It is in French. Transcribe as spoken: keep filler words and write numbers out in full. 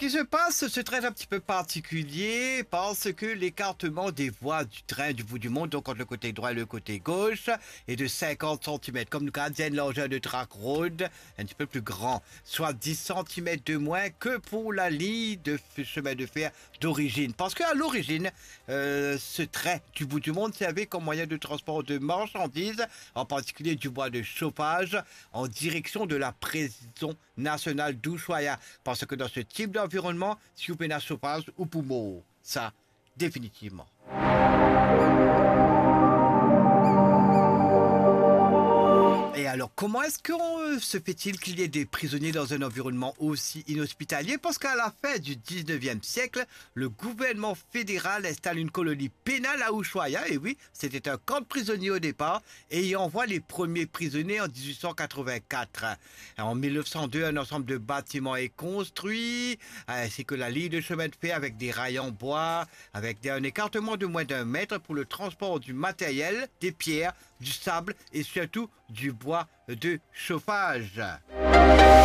qui se passe, c'est très un petit peu particulier parce que l'écartement des voies du train du bout du monde, donc entre le côté droit et le côté gauche, est de cinquante centimètres. Comme nous gardiens l'engin de track road, un petit peu plus grand, soit dix centimètres de moins que pour la ligne de chemin de fer d'origine. Parce qu'à l'origine, euh, ce train du bout du monde servait comme moyen de transport de marchandises, en particulier du bois de chauffage, en direction de la prison nationale d'Ushuaïa. Parce que dans ce type d'environnement, si vous prenez un chauffage ou poumon, ça, définitivement. Et alors, comment est-ce que euh, se fait-il qu'il y ait des prisonniers dans un environnement aussi inhospitalier? Parce qu'à la fin du dix-neuvième siècle, le gouvernement fédéral installe une colonie pénale à Ushuaïa, et oui, c'était un camp de prisonniers au départ, et y envoie les premiers prisonniers en dix-huit cent quatre-vingt-quatre. En mille neuf cent deux, un ensemble de bâtiments est construit, ainsi que la ligne de chemin de fer avec des rails en bois, avec un écartement de moins d'un mètre pour le transport du matériel, des pierres, du sable et surtout du bois de chauffage.